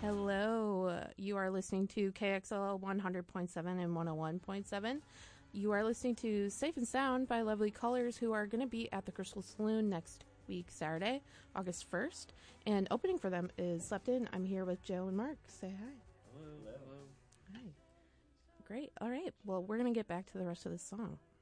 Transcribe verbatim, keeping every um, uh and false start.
Hello. You are listening to K X L L one hundred point seven and one oh one point seven. You are listening to Safe and Sound by Lovely Colors, who are going to be at the Crystal Saloon next week, Saturday, August first. And opening for them is Slept In. I'm here with Joe and Mark. Say hi. Hello. Hello. Hi. Great. All right. Well, we're going to get back to the rest of this song.